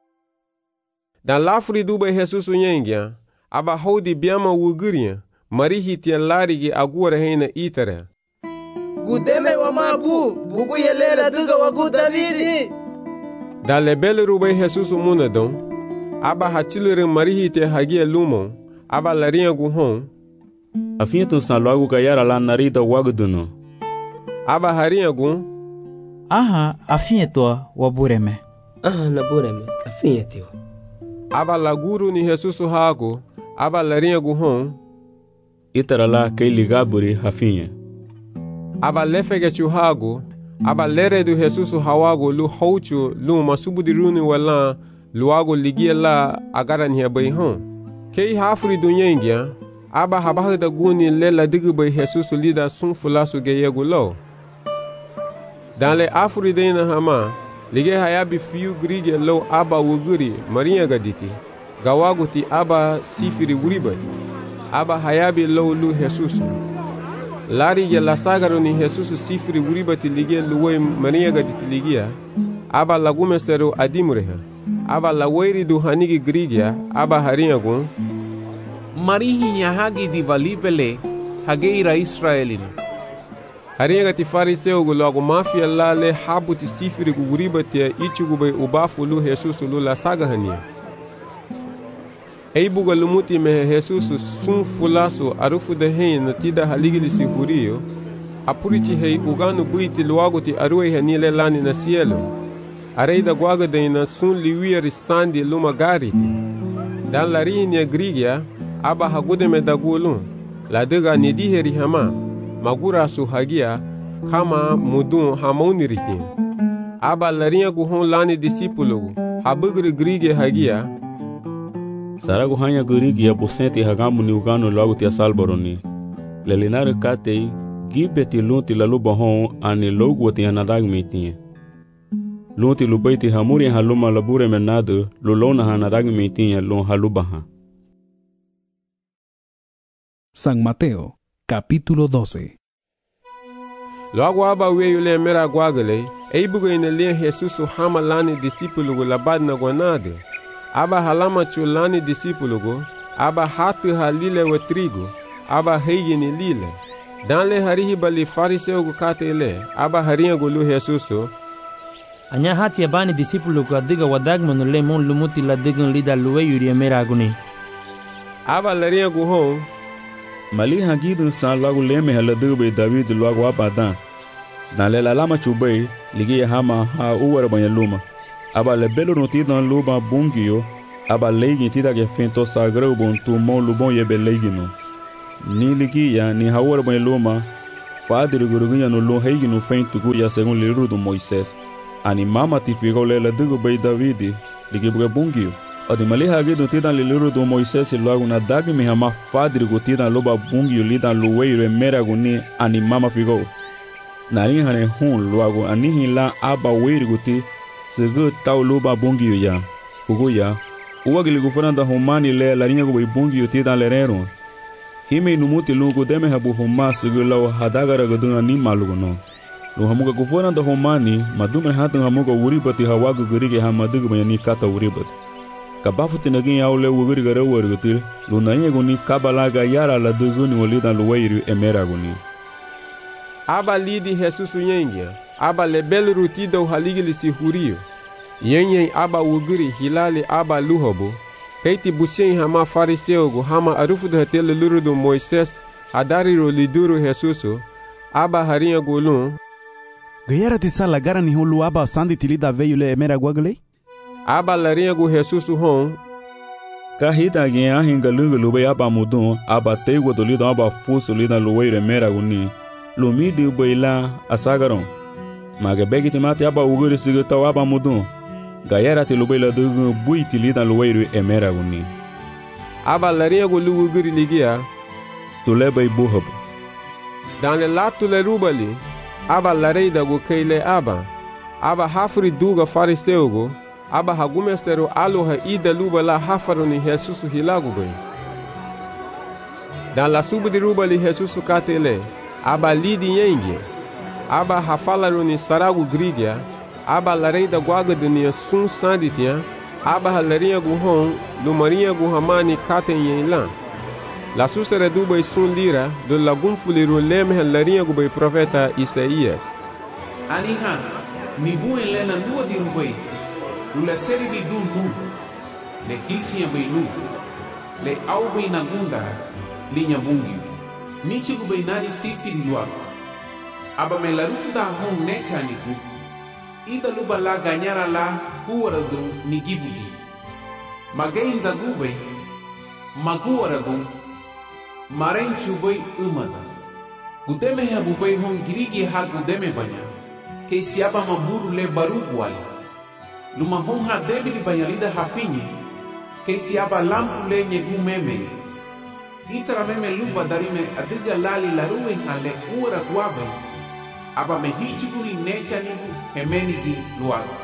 dans l'afri dubai Jesus nyengia aba hodi biama wuguria marihi tia larigi agura heina itara gudeme wa mabu bugu yelela duga wagu Davidi dans le beluru bay Jesus munadon aba hachilere marihi tia hagia lumo aba larinha guhon afinto san logo gayara la narida waguduno aba harinha gun aha afinto wabureme aha nabureme afinto aba laguru ni Jesus hago aba larinha guhon itara la kay ligaburi hafinha aba lefege chuhago aba lere du Jesus hawago lu houchu lu masubudiruni wala luago ligia la agara ni bay hon kay hafri dunyengia aba habaha da guni lela digi bay Jesus lida sun fulasu geyego lo dans les afri dena hama lige hayabi fiu grige lo aba wuguri maria gaditi gawaguti aba sifiri wuribati aba hayabi lo lu Jesus lari ya la sagaro ni Jesus sifiri wuribati lige luwe maria gaditi ligia aba lagume sero adimureha aba lawairi du hanigi grigia aba harinha gun marihi yahagi di valipele hageira Israelina harinha gati fariseu gu logo mafia lale habuti sifiri gu wuribati ya ichugu bay ubafu lu Jesus lu la sagahania eibuga lumuti mehe Jesus sun fulaso arufu de hein tida haligilisi hurio apurichi hei uganu buiti luaguti aruei hanile lani na cielo areida guaga deina sun liwiri sandi luma gariti dan larini grigia aba hagude me dagulun la dega nidiheri hama magura su hagia kama mudun hamoniritin aba larinha guhon lani discípulo habugri grige hagia saragu hanya gurigi ya busenti hagamu ni ugano logo tia salboroni lelinare katei gibeti lunti la lubahon ani logo tia nadag metinye lunti lubaiti hamuri haluma labure menado lulona hanadag metinye lon halubaha. San Mateo, capítulo 12. Logo aba weyo le mera guagale eibugo ina le Jesus hamalani discípulo labadna guanade aba halama chulani discípulo aba hatu halile wa trigo aba heyini lile dans le harihi bali fariseu go katele aba harinha go lu Jesus anya hati abani discípulo go adiga wadagmano le mon lumuti la digan lida luwe yuri mera guni aba larinha go hon mali hagidun san logo leme hala dube David logo abadan dans le lalama chubei ligi hama ha uwara banyaluma aba le belo no tidan luba bungio aba leigi tida ke fento sagrau bon tu mon lubon ye belegino ni ligia ni hawar bon luma fadir gurugia no lo heigino fento gu ya según le livro do Moisés ani mama ti figo le dugo bei Davidi ligi buga bungio adi mali hage do tidan le livro do Moisés logo na dag mi hama fadir go tidan loba bungio lidan luweiro mera guni ani mama figo nari hane hun logo ani hila aba weiri guti segu tau loba bungio ya ugo ya uwagili gufuranda humani le larinha go bungio tidan lerero hime numuti lungu deme habu huma segu law hadagara godun ani malugo no lo hamuga gufuranda humani madume hatan hamuga uribati hawagu gurige hamadugo bayani kata uribat kabafu tinagin yaule uguri gara wargutil lo nanye goni kabalaga yara la duguni walidan lo wairu emera goni aba lidi Jesus yengia aba lebel rutida o haligili si hurio yenyen aba uguri hilali aba luhobo keiti busien hama fariseo go hama arufu do hetele luru do Moises adari ro liduru Jesuso aba harinha golun gayara tisala gara ni hulu aba sandi tilida veio le emera guagle aba larinha go Jesuso hon kahita gen ahinga lungu lube aba mudun aba tego do lido aba fuso lida luweire emera goni lumidi ubaila asagaron maga begiti mate aba uguri sigita aba mudun gayara ti lubaila dugu buiti lida luweiru emera guni aba larinha go luguri ligia tuleba ibuhab dan le latu le rubali aba lareida go keile aba hafri duga fariseu go aba hagumestero aloha ida lubala hafaru ni Jesusu hilago bem dan la subu de rubali Jesusu katele aba lidi yengi aba hafalaru ni saragu grigia aba lareida guaga de nia sun sanditia aba larinha go hon lumarinha go hamani katen yenlan la sustere duba sun lira do lagum fuliru leme larinha go be profeta Isaías aniha ni bu elena lua di rubai lula seri di dun le hisia beilu le au bei nagunda linha bungi nichi go bei nari sifiri lua aba me la rufuda hon nechaniku ida luba la ganyara la huwara do ni gibugi magain da gube maguwara do maren chubai umada gudeme ha bubai hon girigi ha gudeme banya ke siaba maburu le barugu wali luma hon ha debili banya lida hafinye ke siaba lampu le nyegu memene itara meme luba darime adiga lali laruwe ha le uwara guabe aba me hichuguri nechanigu hemenigi luago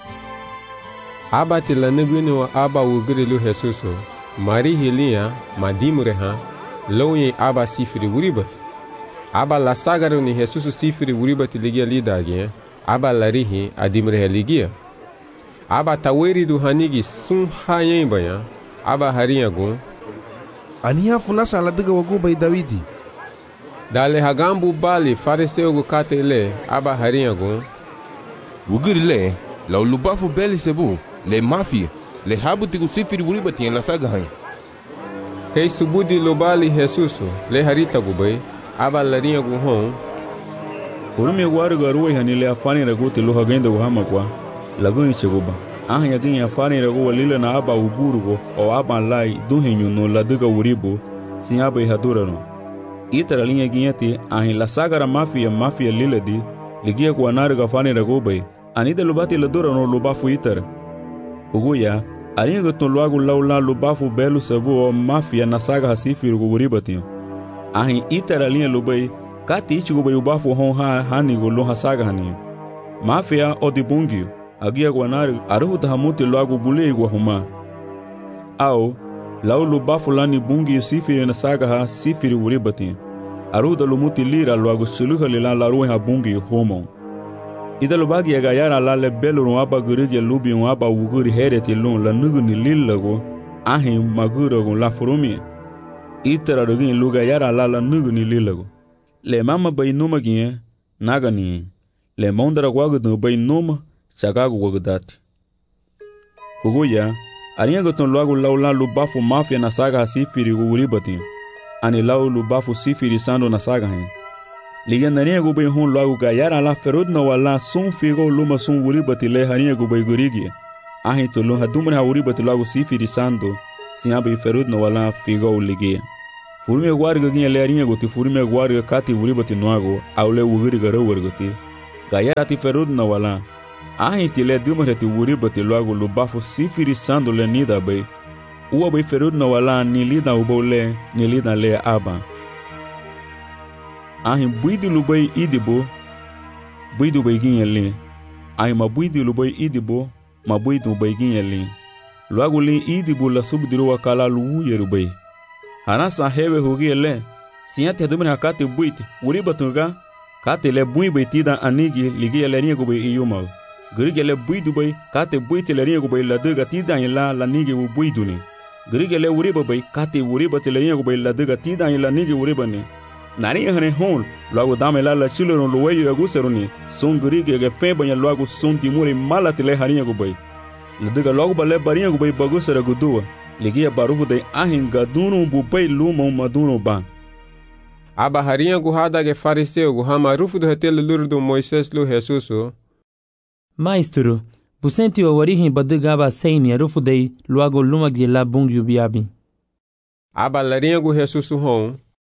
aba tilanuguni wa aba uguri lu Jesuso mari hilia madimure ha loye aba sifiri wuribat aba la sagaru ni Jesuso sifiri wuribat ligia lidage aba larihi adimure ligia aba taweri du hanigi sun hayen baya aba harinha go aniha funasa la diga wagu bei Davidi dale hagambu bali fariseu go katele aba harinha go uguri le la lubafu beli sebu le mafia le habu tigu sifiri wuribati en la saga hain kei subudi lobali Jesuso le harita go bei aba larinha go hon urumi waru garuwe hanile afani raguti lo hagenda go hamakwa lagun cheguba ahanya gin afani ragu walila na aba uburugo o aba lai duhinyu no laduga wuribo sin aba hadurano itara linha ginhati ahin la sagara mafia liladi ligia ko anarga fani ragu bei anida lubati ladurano lubafu itara uguya aringa ton logo laula lubafu belo savu o mafia na saga hasifiru go wuribati ahin itara linha lubai kati ichigo bei ubafu hon hani go lo hasaga hani mafia o dibungio agia guanari aruta hamuti logo bule go huma au laulu bafu lani bungi sifiri na saga ha sifiri wuribati aruda lumuti lira logo chiluha lila laruwe ha bungi homo ida lubagi ya gayara la le belo aba gurige lubi aba uguri hereti lon la nuguni lillago ahi maguro go la furumi itara rogin luga yara la nuguni lillago le mama bay numa gie nagani le mondara gwagu do bay numa chagago gwagdati hugoya arinha goton logo laula lubafu mafia na saga sifiri wuribati ani lau lubafu sifiri sando na saga hen liga narinha go bay hon logo gayara la ferudna wala sun figo luma sun wuribati le harinha go bay gurigi ahin tolun hadumre ha uribati logo sifiri sando sinaba i ferud no wala figo uligia furme guarga ginha learinha goti furme guarga kati uribati noago aule ugiri garo wargoti gayarati ferud no wala ahin tile dumre ti uribati logo lubafu sifiri sando le nida bay uwa bay ferud no wala ni lida ubole ni lida le aba ahin buidi lubay idibo buidu bay ginha le ahin ma buidi lubay idibo ma buidu bay ginha le logo le idibo la subdiru wakala lu yerubay hanasa hewe hugiele siate dumre hakate buiti uribatuga kate le bui baitida anigi ligi le ringo bay iyuma grigele buidu bay kate buiti le ringo bay la duga tida ila la nigi u buiduni grigele uriba bay kate uribate le ringo bay la duga tida ila nigi uribani nari hane hon logo damela la chilero lo weyo aguseruni son grigege febanya logo son dimure malatile haringo bay la duga logo bale baringo bay bagusera gudua ligia barufu de ahin gadunu bupay lumo madunu ba aba harinha guhada ge fariseu guhama rufu do hetel lurdo Moises lu Jesuso Maestro busenti o orihin badugaba seini rufu de luago luma gela bungyu biabi aba larinha gu Jesuso hon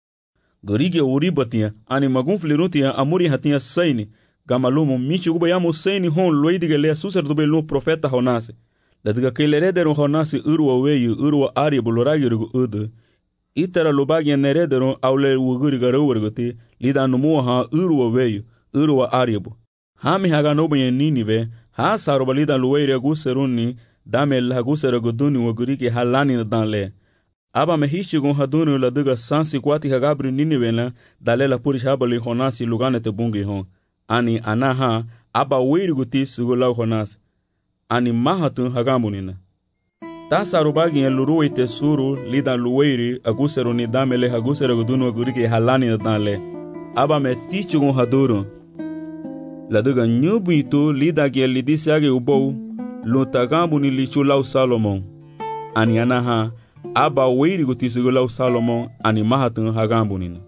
gorige uribatia ani magun flirutia amuri hatia seini gamalumo michi gubayamo seini hon loidige le suser do belu profeta honase ladiga kelederon honasi urwa weyu urwa ari buloragirgu udu itara lobagi nerederon awle wuguri garowergoti lida numu ha urwa weyu urwa aribu hami haga nobe ninive ha saroba lida luweire guseruni dame la guserago duni wuguri ke halani danle aba mehishigun hadunu ladiga sansi kwati hagabri ninive la dalela purishabali honasi luganete bungi hon ani anaha aba weirguti sugula honasi ani mahatun hagamunina tasarubagi en luruite suru lida luweiri aguseruni damele haguserago dunu gurike halani danle aba me tichugun haduru laduga nyubuito lida ge lidisiage ubou lutagambuni lichulau Salomon ani anaha aba weiri gutisugulau Salomon ani mahatun hagamunina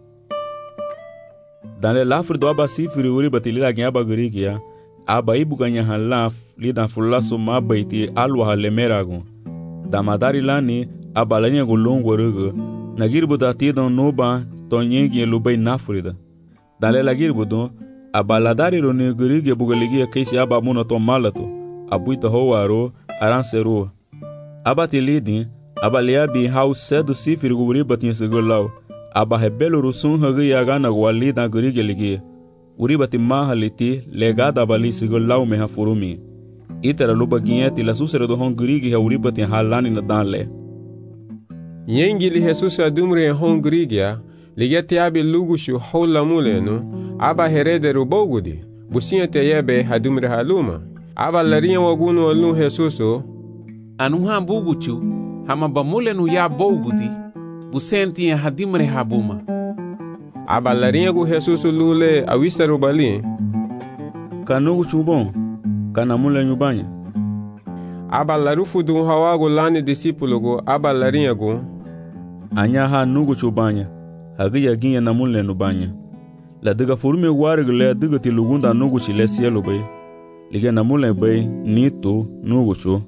danle lafrido aba sifiri uri batilida ge aba gurigia aba ibuganya halaf lida fulaso mabaiti alwa halemerago damadari lani aba lanya gulongo rugo nagirbuda tidon noba tonyegi lubay nafrida dale lagirbudo aba ladari roni gurige bugaligi kaisi aba muno to malato abuita howaro aranseru aba tilidi aba liabi hau sedo sifiri guri batin segulau aba hebelo rusun hagi yagana walida gurige ligi uribati mahaliti legada bali segulau meha furumi itara luba gieti la susere do hongurigi ha uribati halani na danle yengili Jesus adumre hongrigia ligeti abi lugushu hola muleno aba herederu bogudi busiente yebe hadumre haluma aba larinha wagunu alu Jesuso anuha buguchu hama bamulenu ya bogudi busenti hadimre habuma aba larinha gu Jesuso lule awisaru bali kanugu chubon kana mule nyubanya aba larufu du hawago lani discipulo go aba larinha go anya ha nugu chubanya hagiya ginya na mule nubanya la diga furume warga le diga tilugunda nugu chile cielo bay liga na mule bay nito nugu chu.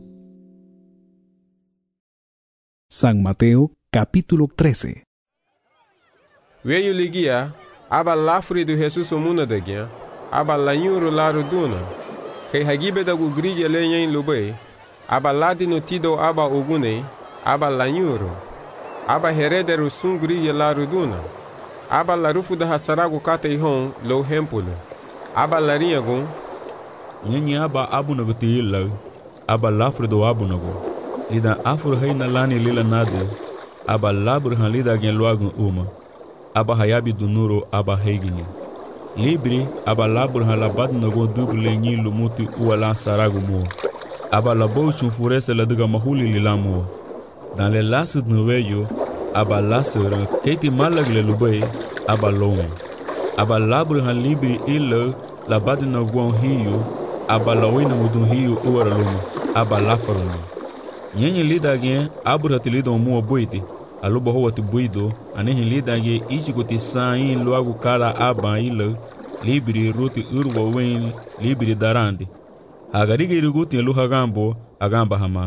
San Mateo capítulo 13. Veio ligia aba lafri do Jesus muna dagia aba lanyuru laru duna kay hagibe da gugrige lenyen lubay aba ladi no tido aba ogune aba lanyuru aba herederu sungrige laru duna aba larufu da hasarago kate hon lo hempulo aba larinha gon nyenye aba abunago tila aba lafri do abunago lida afur hayna lani lila nade aba labur han lida gen loagun uma aba hayabi dunuro aba heiginya libri aba labur han labad nago duble nyi lumuti uwala saragu mo aba labo chufurese la diga mahuli lilamu dans les lasses noveyo aba lasera keti malagle lubay aba lome aba labur han libri illa labad nago hiyo aba lawina mudun hiyo uwara luma aba lafaruni nyenye lidage abura tilido mo boiti alubo howati boido anehi lidage ichikuti sain loagu kala aba ila libri ruti urwa wen libri darandi hagarige iriguti luhagambo agamba hama.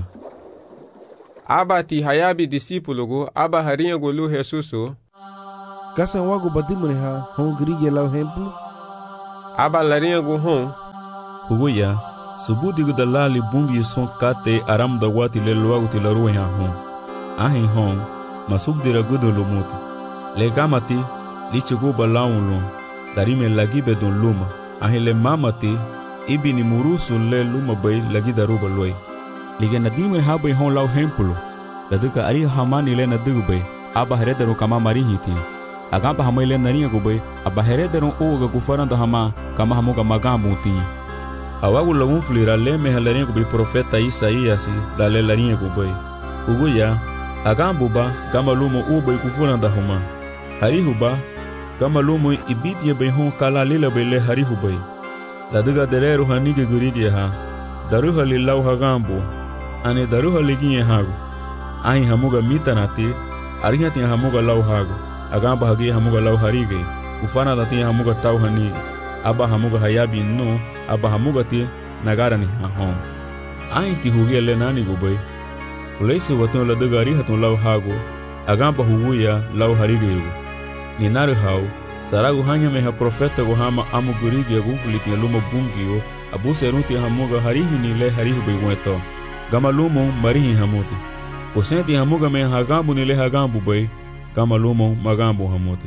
Aba ti hayabi disipulugu aba harinha gulu Jesusu. Kasa wagu badimune ha hon grige lau hemplu. Aba larinha gu hon. Uguya, subudigu dalali bungi son kate aram da wati le loagu ti la ruwe ha hon. Ahin hon, masubdira gudu lumuti. Le gamati, lichigu balaun darime lagi bedon luma. Ahin le mamati, ibini murusu le luma bay lagi daruba loy. Lige nadime habay hon lau hempulu. Laduka ari hamani le nadugu bay, aba heredaru kama marihiti. Agamba hamay le narinha gubay, aba heredaru uga gufaranda hama, kama hamuga magambu ti. Awagu lagun flira le me halarinha gubay profeta Isaías da le larinha gubay. Uguya, agambu ba, gama lumo ubay gufuranda huma. Harihu ba, gama lumo ibitia bay hon kala lila bay le harihu bay. Laduga dereru hanige gurigi ha, daruha li lau hagambu, ane daruha liginye hagu. Ahin hamuga mitanati, arihati hamuga lau hagu. Agamba hagi hamuga lau harige, ufana dati hamuga tau hanige. Aba hamuga hayabi no, aba hamuga ti nagara ni hahon. Ahin ti hugia le nani gubay. Ulaisi watun laduga arihatun lau hagu, agamba huguya lau harige yugu. Ni naru hau, saragu hanya meha profeta guhama amu gurigi agufuliti luma bungiyo, abu seruti hamuga harihi ni le harihi begueto. Gama lumo marihi hamuti. Usenti hamuga me hagambu ni le hagambu bay, gama lumo magambu hamuti.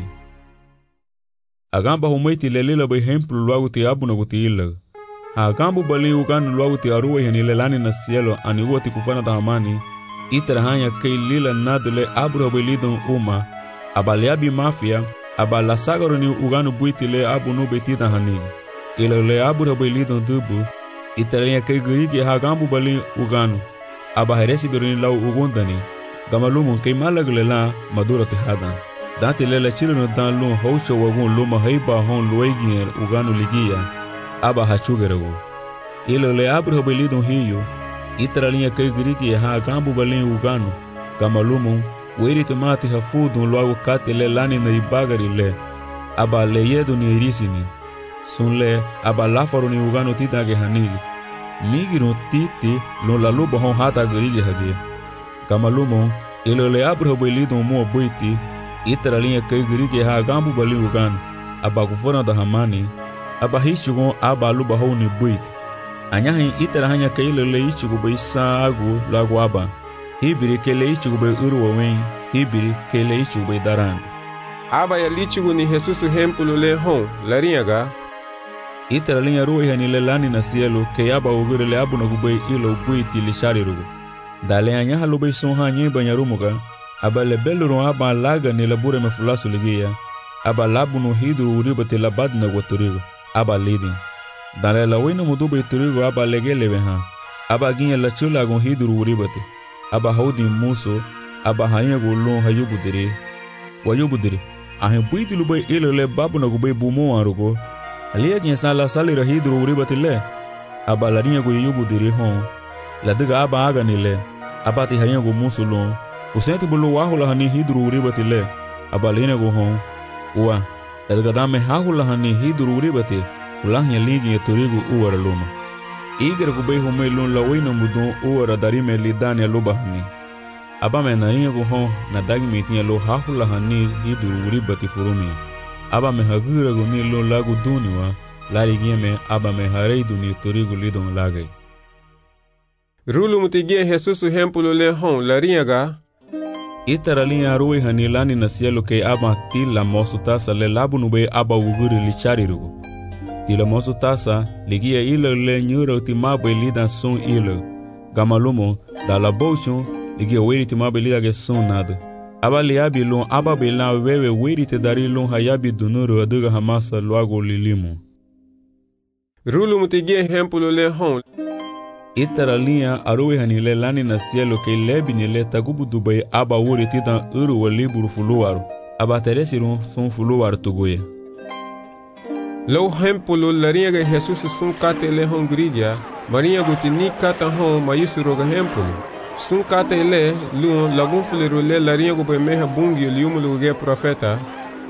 Agamba humaiti le lila bay hemplu luagu ti abu naguti illa. Hagambu bali uganu luagu ti aruwe ni le lani na cielo ani uwa ti kufana tahamani, itara hanya kei lila nadule abu bay lidon uma, abaliabi mafia, aba la sagaro ni uganu buiti le abu nube tita hanigi. Ila le abu bay lidon dubu, itara kei gurigi hagambu bali uganu. Aba heresi biruni lau ugundani, gamalumun kei malagle la madura tihadan. Dante lela chilino dan lun haucha wagun luma haiba hon luegien uganu ligia, aba hachugeragu. Ilo le abru belidon hiyo, itaralinha kei grigi ha gambu balin uganu, gamalumun weri tomati hafudun luagu kate le lani na ibagari le, aba le yedu ni irisini, sun le aba lafaru ni uganu titage hanigi. Migirun titi lon la luba hon hata grigi hage. Gamalumun ilo le abru belidon mo boiti, itaralinha kei grigi ha gambu balin uganu, aba kufona da hamani, aba hichugon aba luba hon ni boiti. Anyahin itara hanya kei le ichigo bai saagu lagu aba. Hibiri ke le ichigo bai uruwa wen, hibiri ke le ichigo bai daran. Aba ya lichigo ni Jesusu hempulu le hon, larinhaga. Itara linha ruwa ni le lani na cielo, ke aba ugure le abu na gubai ilo buiti li shari rugu. Dale anyaha lubai son hanye banyarumuga, aba le beluru aba laga ni labure me fulasu ligia, aba labu no hidru uribate labad na guaturigo, aba lidin. Dale la wina muduba iturigo aba legelewe ha, aba ginya la chula gon hidru uribate, aba haudi muso, aba hanya gulun hayubudiri. Wayubudiri, ahin buiti lubai ilo le babu na gubai bumu arugo, alia ginya sa la salira hidru uribate le, aba la rinha go yubudiri hon, la diga aba aga ni le, aba ti hanya go muso lon, usenti bulu wahula hani hidru uribate le, aba lina go hon, uwa, la diga dame hahula hani hidru uribate, ulahnya ligi ya turigu uwara luma. Igra kubai hume lun la wina mudun uwara darime li dania luba hani. Aba me narinha guhon na dagi mitinya lo hahula hani hiduru uribati furumi. Aba me hagira guni lun lagu duniwa, lari me aba me harei duni turigu lidon lagai. Rulu mutigie Jesusu hempulu le hon larinhaga. Itara linha arui hani lani na cielo ke aba tila mosu tasa le labu nube aba uguri li charirugu. Tila mosu tasa, ligia ilo le nyura utimabe lida sun ilo. Gamalumo, da la bochon, ligia weri timabe lida ge sun nado. Aba liabi lon aba bela wewe weri te dari lon hayabi dunuru aduga hamasa luago lilimu. Rulu mutigie hempulu le hon. Itara linha arui hanile lani na cielo ke lebi nile tagubu dubai aba wuri titan uru wa liburu fuluwaru. Aba teresirun sun fuluwaru tuguye. Lau hempulu larinhaga Jesusu sun kate le hon grigia, marinha guti ni kata hon mayusuroga hempulu. Sun kate le luon lagun fuliru le larinhaga bai meha bungi liumulu ge profeta.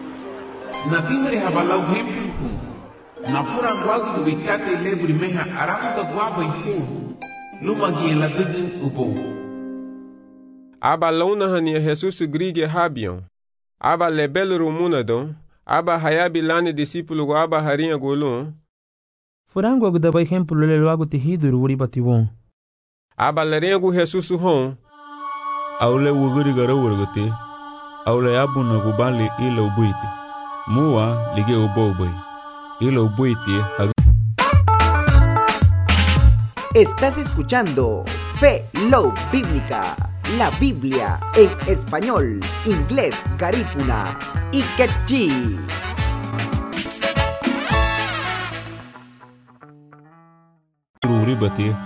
Na timbre habalau hempulu kun. Na fura guagu do bicate le buri meha aramu da guaba ikun. lumagi la dugin ubo. Aba launa hania Jesus grige habion. Aba lebel rumunadon. Aba hayabi lani discípulo go aba harinha golon. Furango agda by exemplo le logo tihidur wuri batiwon. Aba larinha go Jesus hon. Aule wuguri gara wurgati. Aule abuna gubali ila ubuiti. Mua lige ubobay. Ila ubuiti. Estás escuchando Fe Love Bíblica, la Biblia en español, inglés, garífuna y quechí. Ruribati